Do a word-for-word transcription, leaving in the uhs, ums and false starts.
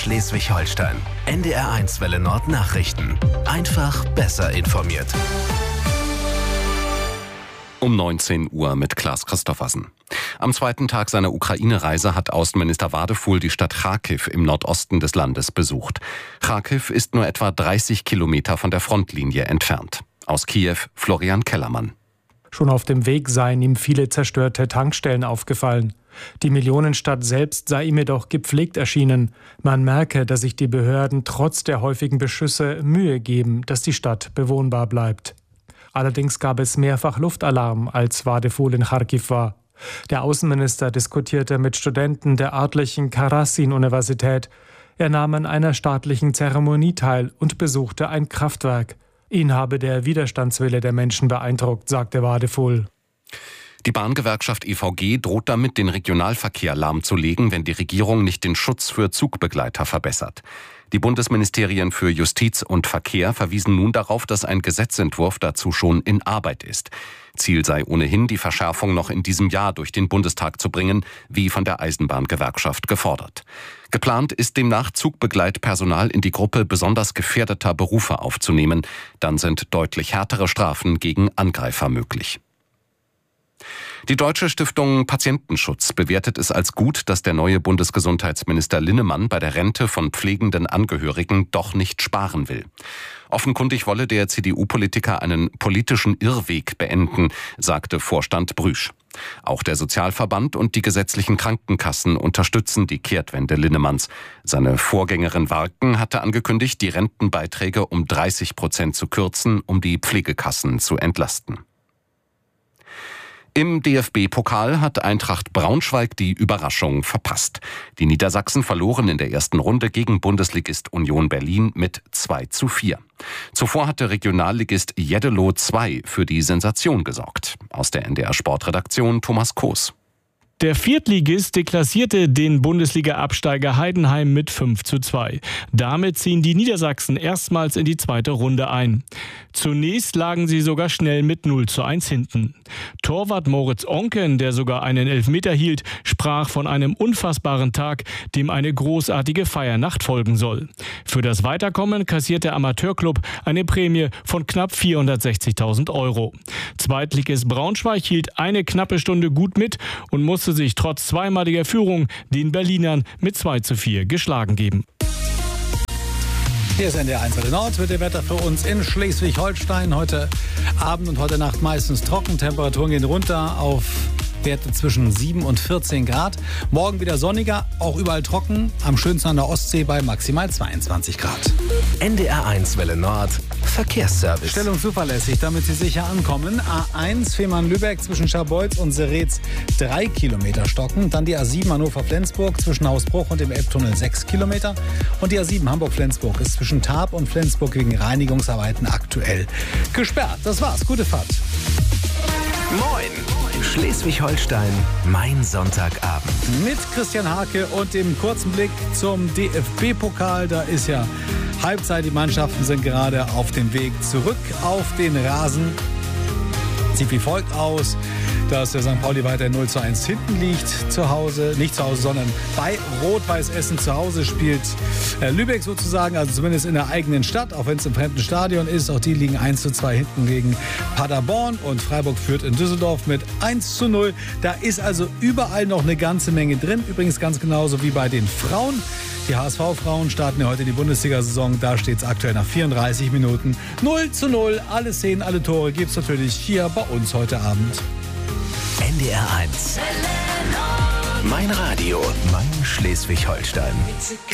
Schleswig-Holstein. N D R eins Welle Nord Nachrichten. Einfach besser informiert. Um neunzehn Uhr mit Klaas Christoffersen. Am zweiten Tag seiner Ukraine-Reise hat Außenminister Wadefuhl die Stadt Charkiw im Nordosten des Landes besucht. Charkiw ist nur etwa dreißig Kilometer von der Frontlinie entfernt. Aus Kiew Florian Kellermann. Schon auf dem Weg seien ihm viele zerstörte Tankstellen aufgefallen. Die Millionenstadt selbst sei ihm jedoch gepflegt erschienen. Man merke, dass sich die Behörden trotz der häufigen Beschüsse Mühe geben, dass die Stadt bewohnbar bleibt. Allerdings gab es mehrfach Luftalarm, als Wadefuhl in Charkiw war. Der Außenminister diskutierte mit Studenten der örtlichen Karasin-Universität. Er nahm an einer staatlichen Zeremonie teil und besuchte ein Kraftwerk. Ihn habe der Widerstandswille der Menschen beeindruckt, sagte Wadefuhl. Die Bahngewerkschaft E V G droht damit, den Regionalverkehr lahmzulegen, wenn die Regierung nicht den Schutz für Zugbegleiter verbessert. Die Bundesministerien für Justiz und Verkehr verwiesen nun darauf, dass ein Gesetzentwurf dazu schon in Arbeit ist. Ziel sei ohnehin, die Verschärfung noch in diesem Jahr durch den Bundestag zu bringen, wie von der Eisenbahngewerkschaft gefordert. Geplant ist demnach, Zugbegleitpersonal in die Gruppe besonders gefährdeter Berufe aufzunehmen. Dann sind deutlich härtere Strafen gegen Angreifer möglich. Die Deutsche Stiftung Patientenschutz bewertet es als gut, dass der neue Bundesgesundheitsminister Linnemann bei der Rente von pflegenden Angehörigen doch nicht sparen will. Offenkundig wolle der C D U-Politiker einen politischen Irrweg beenden, sagte Vorstand Brüsch. Auch der Sozialverband und die gesetzlichen Krankenkassen unterstützen die Kehrtwende Linnemanns. Seine Vorgängerin Warken hatte angekündigt, die Rentenbeiträge um dreißig Prozent zu kürzen, um die Pflegekassen zu entlasten. Im D F B-Pokal hat Eintracht Braunschweig die Überraschung verpasst. Die Niedersachsen verloren in der ersten Runde gegen Bundesligist Union Berlin mit zwei zu vier. Zuvor hatte Regionalligist Jeddelo zwei für die Sensation gesorgt. Aus der N D R-Sportredaktion Thomas Koos. Der Viertligist deklassierte den Bundesliga-Absteiger Heidenheim mit fünf zu zwei. Damit ziehen die Niedersachsen erstmals in die zweite Runde ein. Zunächst lagen sie sogar schnell mit null zu eins hinten. Torwart Moritz Onken, der sogar einen Elfmeter hielt, sprach von einem unfassbaren Tag, dem eine großartige Feiernacht folgen soll. Für das Weiterkommen kassiert der Amateurklub eine Prämie von knapp vierhundertsechzigtausend Euro. Zweitligist Braunschweig hielt eine knappe Stunde gut mit und musste sich trotz zweimaliger Führung den Berlinern mit zwei zu vier geschlagen geben. Hier ist N D R eins Welle Nord mit dem Wetter für uns in Schleswig-Holstein. Heute Abend und heute Nacht meistens trocken. Temperaturen gehen runter auf Werte zwischen sieben und vierzehn Grad. Morgen wieder sonniger, auch überall trocken. Am schönsten an der Ostsee bei maximal zweiundzwanzig Grad. N D R eins Welle Nord Verkehrsservice. Stellung zuverlässig, damit Sie sicher ankommen. A eins Fehmarn-Lübeck zwischen Scharbeutz und Seretz drei Kilometer stocken. Dann die A sieben Hannover-Flensburg zwischen Hausbruch und dem Elbtunnel sechs Kilometer. Und die A sieben Hamburg-Flensburg ist zwischen Tarp und Flensburg wegen Reinigungsarbeiten aktuell gesperrt. Das war's. Gute Fahrt. Moin! Schleswig-Holstein, mein Sonntagabend. Mit Christian Hake und dem kurzen Blick zum D F B-Pokal. Da ist ja Halbzeit. Die Mannschaften sind gerade auf dem Weg zurück auf den Rasen. Sieht wie folgt aus, dass der Sankt Pauli weiter null zu eins hinten liegt zu Hause. Nicht zu Hause, sondern bei Rot-Weiß Essen zu Hause spielt äh, Lübeck sozusagen, also zumindest in der eigenen Stadt, auch wenn es im fremden Stadion ist. Auch die liegen eins zu zwei hinten gegen Paderborn und Freiburg führt in Düsseldorf mit eins zu null. Da ist also überall noch eine ganze Menge drin. Übrigens ganz genauso wie bei den Frauen. Die H S V-Frauen starten ja heute die Bundesliga-Saison. Da steht es aktuell nach vierunddreißig Minuten null zu null. Alle Szenen, alle Tore gibt es natürlich hier bei uns heute Abend. N D R eins. Mein Radio, mein Schleswig-Holstein.